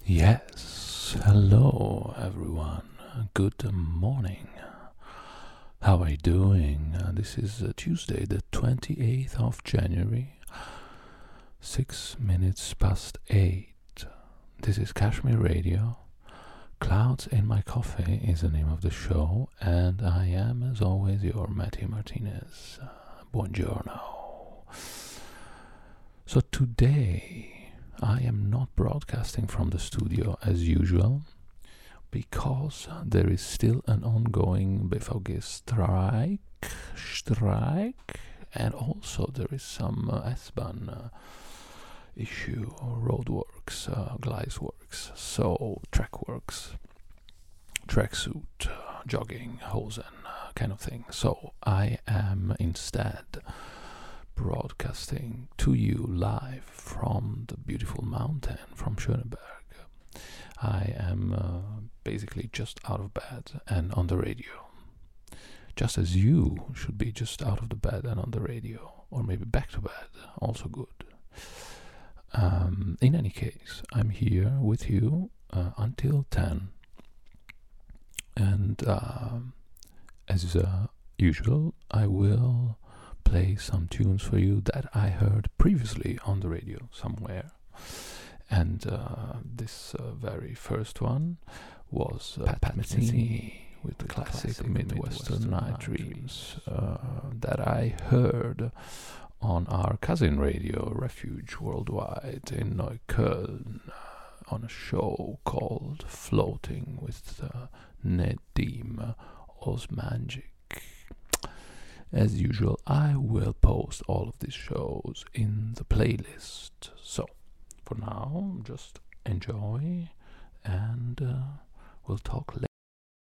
Yes, hello everyone. Good morning. How are you doing? This is Tuesday, the 28th of January, 6 minutes past 8. This is Kashmir Radio. Clouds in My Coffee is the name of the show, and I am, as always, your Matty Martinez. Buongiorno. So today I am not broadcasting from the studio as usual because there is still an ongoing BVG strike, and also there is some S-Bahn issue, roadworks, Gleisworks, so track works, tracksuit, jogging, hosen, kind of thing. So I am instead broadcasting to you live from the beautiful mountain from Schöneberg. I am basically just out of bed and on the radio, just as you should be just out of the bed and on the radio, or maybe back to bed, also good. In any case, I'm here with you until 10, and as usual, I will play some tunes for you that I heard previously on the radio somewhere. And this very first one was Pat Metheny with the classic Midwestern Night Dreams that I heard on our cousin radio, Refuge Worldwide, in Neukölln, on a show called Floating with Nedim Osmanjic. As usual, I will post all of these shows in the playlist. So, for now, just enjoy, and we'll talk later.